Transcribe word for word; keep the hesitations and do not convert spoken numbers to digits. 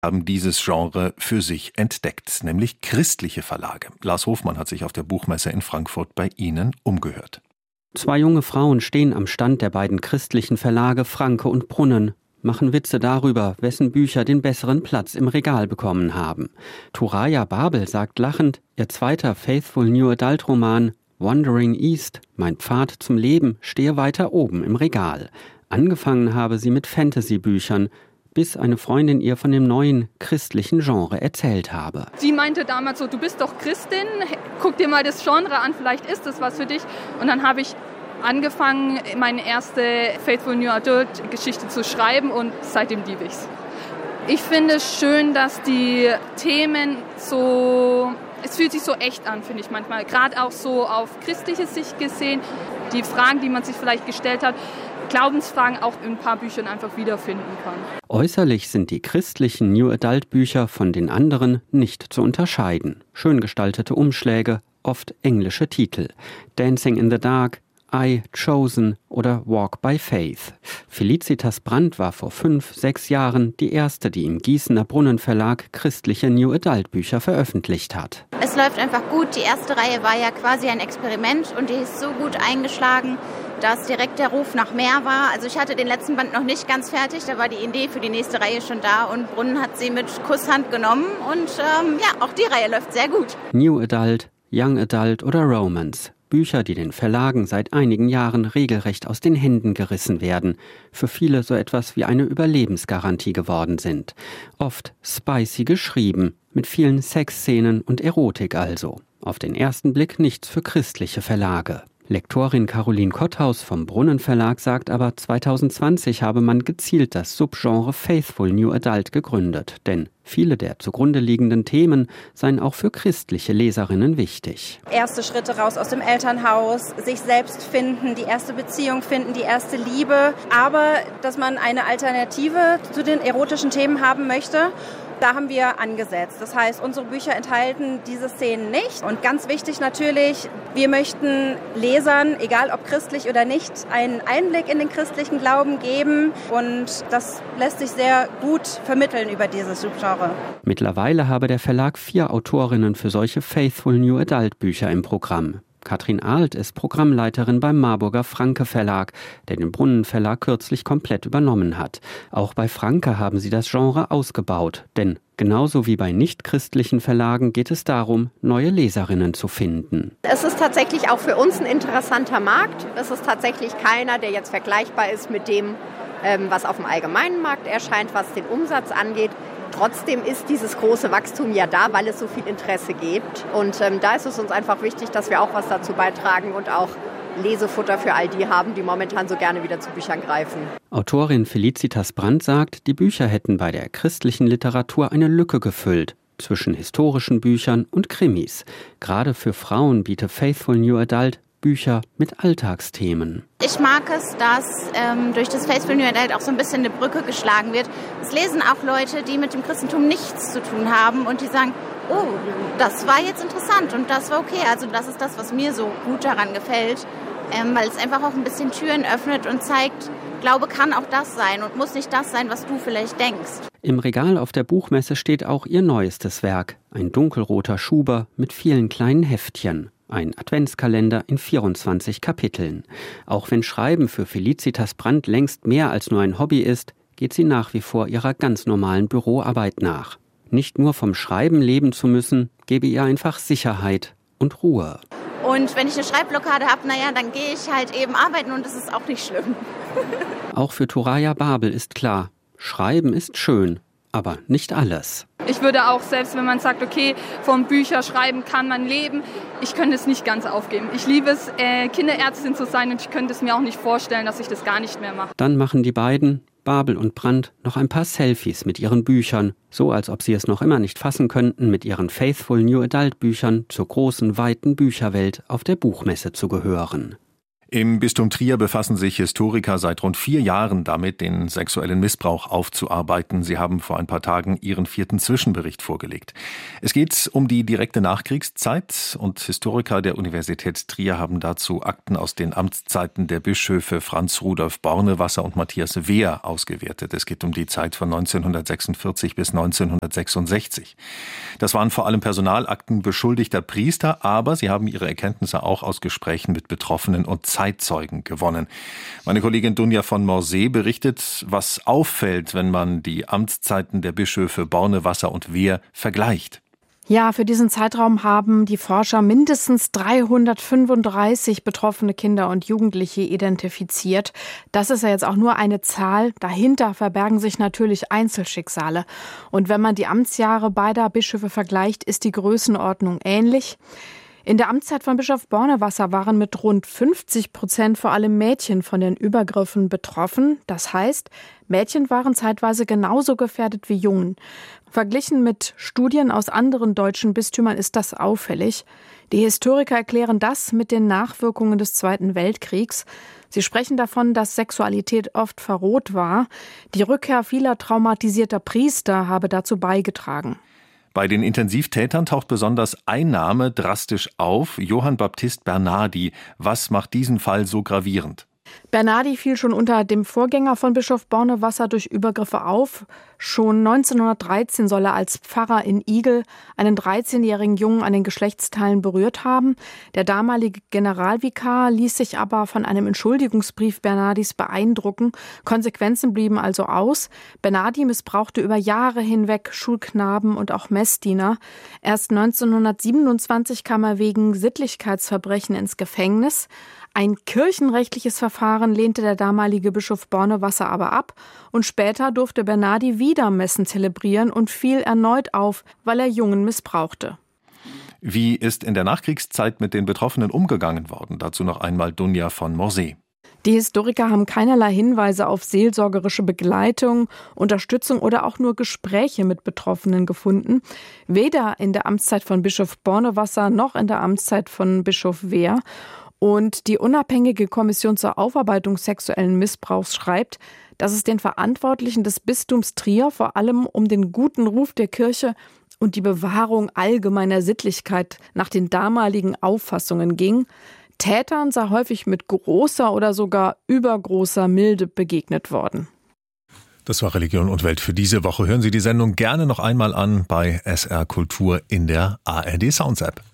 haben dieses Genre für sich entdeckt, nämlich christliche Verlage. Lars Hofmann hat sich auf der Buchmesse in Frankfurt bei ihnen umgehört. Zwei junge Frauen stehen am Stand der beiden christlichen Verlage Franke und Brunnen, machen Witze darüber, wessen Bücher den besseren Platz im Regal bekommen haben. Thoraya Babel sagt lachend, ihr zweiter Faithful New Adult Roman Wandering East, mein Pfad zum Leben, stehe weiter oben im Regal. Angefangen habe sie mit Fantasy-Büchern, bis eine Freundin ihr von dem neuen christlichen Genre erzählt habe. Sie meinte damals so, du bist doch Christin, guck dir mal das Genre an, vielleicht ist das was für dich. Und dann habe ich angefangen, meine erste Faithful New Adult Geschichte zu schreiben und seitdem liebe ich's. Ich finde es schön, dass die Themen so, es fühlt sich so echt an, finde ich manchmal. Gerade auch so auf christliche Sicht gesehen, die Fragen, die man sich vielleicht gestellt hat, Glaubensfragen auch in ein paar Büchern einfach wiederfinden kann. Äußerlich sind die christlichen New Adult Bücher von den anderen nicht zu unterscheiden. Schön gestaltete Umschläge, oft englische Titel. Dancing in the Dark, I, Chosen oder Walk by Faith. Felicitas Brandt war vor fünf, sechs Jahren die erste, die im Gießener Brunnenverlag christliche New Adult Bücher veröffentlicht hat. Es läuft einfach gut. Die erste Reihe war ja quasi ein Experiment und die ist so gut eingeschlagen, dass direkt der Ruf nach mehr war. Also ich hatte den letzten Band noch nicht ganz fertig, da war die Idee für die nächste Reihe schon da und Brunnen hat sie mit Kusshand genommen und ähm, ja, auch die Reihe läuft sehr gut. New Adult, Young Adult oder Romance. Bücher, die den Verlagen seit einigen Jahren regelrecht aus den Händen gerissen werden, für viele so etwas wie eine Überlebensgarantie geworden sind. Oft spicy geschrieben, mit vielen Sexszenen und Erotik also. Auf den ersten Blick nichts für christliche Verlage. Lektorin Caroline Kotthaus vom Brunnen Verlag sagt aber, zwanzig zwanzig habe man gezielt das Subgenre Faithful New Adult gegründet, denn viele der zugrunde liegenden Themen seien auch für christliche Leserinnen wichtig. Erste Schritte raus aus dem Elternhaus, sich selbst finden, die erste Beziehung finden, die erste Liebe, aber dass man eine Alternative zu den erotischen Themen haben möchte. Da haben wir angesetzt. Das heißt, unsere Bücher enthalten diese Szenen nicht. Und ganz wichtig natürlich, wir möchten Lesern, egal ob christlich oder nicht, einen Einblick in den christlichen Glauben geben. Und das lässt sich sehr gut vermitteln über dieses Subgenre. Mittlerweile habe der Verlag vier Autorinnen für solche Faithful New Adult Bücher im Programm. Katrin Ahlt ist Programmleiterin beim Marburger Franke Verlag, der den Brunnen Verlag kürzlich komplett übernommen hat. Auch bei Franke haben sie das Genre ausgebaut, denn genauso wie bei nichtchristlichen Verlagen geht es darum, neue Leserinnen zu finden. Es ist tatsächlich auch für uns ein interessanter Markt. Es ist tatsächlich keiner, der jetzt vergleichbar ist mit dem, was auf dem allgemeinen Markt erscheint, was den Umsatz angeht. Trotzdem ist dieses große Wachstum ja da, weil es so viel Interesse gibt. Und ähm, da ist es uns einfach wichtig, dass wir auch was dazu beitragen und auch Lesefutter für all die haben, die momentan so gerne wieder zu Büchern greifen. Autorin Felicitas Brandt sagt, die Bücher hätten bei der christlichen Literatur eine Lücke gefüllt zwischen historischen Büchern und Krimis. Gerade für Frauen bietet Faithful New Adult Bücher mit Alltagsthemen. Ich mag es, dass ähm, durch das Faithful New Adult auch so ein bisschen eine Brücke geschlagen wird. Es lesen auch Leute, die mit dem Christentum nichts zu tun haben und die sagen, oh, das war jetzt interessant und das war okay. Also das ist das, was mir so gut daran gefällt, ähm, weil es einfach auch ein bisschen Türen öffnet und zeigt, Glaube kann auch das sein und muss nicht das sein, was du vielleicht denkst. Im Regal auf der Buchmesse steht auch ihr neuestes Werk, ein dunkelroter Schuber mit vielen kleinen Heftchen. Ein Adventskalender in vierundzwanzig Kapiteln. Auch wenn Schreiben für Felicitas Brandt längst mehr als nur ein Hobby ist, geht sie nach wie vor ihrer ganz normalen Büroarbeit nach. Nicht nur vom Schreiben leben zu müssen, gebe ihr einfach Sicherheit und Ruhe. Und wenn ich eine Schreibblockade habe, naja, dann gehe ich halt eben arbeiten und das ist auch nicht schlimm. Auch für Thoraya Babel ist klar, Schreiben ist schön, aber nicht alles. Ich würde auch, selbst wenn man sagt, okay, vom Bücherschreiben kann man leben, ich könnte es nicht ganz aufgeben. Ich liebe es, äh, Kinderärztin zu sein und ich könnte es mir auch nicht vorstellen, dass ich das gar nicht mehr mache. Dann machen die beiden, Babel und Brandt, noch ein paar Selfies mit ihren Büchern, so als ob sie es noch immer nicht fassen könnten, mit ihren Faithful New Adult Büchern zur großen, weiten Bücherwelt auf der Buchmesse zu gehören. Im Bistum Trier befassen sich Historiker seit rund vier Jahren damit, den sexuellen Missbrauch aufzuarbeiten. Sie haben vor ein paar Tagen ihren vierten Zwischenbericht vorgelegt. Es geht um die direkte Nachkriegszeit und Historiker der Universität Trier haben dazu Akten aus den Amtszeiten der Bischöfe Franz Rudolf Bornewasser und Matthias Wehr ausgewertet. Es geht um die Zeit von neunzehnhundertsechsundvierzig bis neunzehnhundertsechsundsechzig. Das waren vor allem Personalakten beschuldigter Priester, aber sie haben ihre Erkenntnisse auch aus Gesprächen mit Betroffenen und Zeitzeugen gewonnen. Meine Kollegin Dunja von Morsee berichtet, was auffällt, wenn man die Amtszeiten der Bischöfe Bornewasser und Wehr vergleicht. Ja, für diesen Zeitraum haben die Forscher mindestens dreihundertfünfunddreißig betroffene Kinder und Jugendliche identifiziert. Das ist ja jetzt auch nur eine Zahl. Dahinter verbergen sich natürlich Einzelschicksale. Und wenn man die Amtsjahre beider Bischöfe vergleicht, ist die Größenordnung ähnlich. In der Amtszeit von Bischof Bornewasser waren mit rund fünfzig Prozent vor allem Mädchen von den Übergriffen betroffen. Das heißt, Mädchen waren zeitweise genauso gefährdet wie Jungen. Verglichen mit Studien aus anderen deutschen Bistümern ist das auffällig. Die Historiker erklären das mit den Nachwirkungen des Zweiten Weltkriegs. Sie sprechen davon, dass Sexualität oft verroht war. Die Rückkehr vieler traumatisierter Priester habe dazu beigetragen. Bei den Intensivtätern taucht besonders ein Name drastisch auf, Johann Baptist Bernardi. Was macht diesen Fall so gravierend? Bernardi fiel schon unter dem Vorgänger von Bischof Bornewasser durch Übergriffe auf. Schon neunzehnhundertdreizehn soll er als Pfarrer in Igel einen dreizehnjährigen Jungen an den Geschlechtsteilen berührt haben. Der damalige Generalvikar ließ sich aber von einem Entschuldigungsbrief Bernardis beeindrucken. Konsequenzen blieben also aus. Bernardi missbrauchte über Jahre hinweg Schulknaben und auch Messdiener. Erst neunzehnhundertsiebenundzwanzig kam er wegen Sittlichkeitsverbrechen ins Gefängnis. Ein kirchenrechtliches Verfahren lehnte der damalige Bischof Bornewasser aber ab und später durfte Bernardi wieder Messen zelebrieren und fiel erneut auf, weil er Jungen missbrauchte. Wie ist in der Nachkriegszeit mit den Betroffenen umgegangen worden? Dazu noch einmal Dunja von Morsee. Die Historiker haben keinerlei Hinweise auf seelsorgerische Begleitung, Unterstützung oder auch nur Gespräche mit Betroffenen gefunden. Weder in der Amtszeit von Bischof Bornewasser noch in der Amtszeit von Bischof Wehr. Und die unabhängige Kommission zur Aufarbeitung sexuellen Missbrauchs schreibt, dass es den Verantwortlichen des Bistums Trier vor allem um den guten Ruf der Kirche und die Bewahrung allgemeiner Sittlichkeit nach den damaligen Auffassungen ging. Tätern sei häufig mit großer oder sogar übergroßer Milde begegnet worden. Das war Religion und Welt für diese Woche. Hören Sie die Sendung gerne noch einmal an bei S R Kultur in der A R D Sounds App.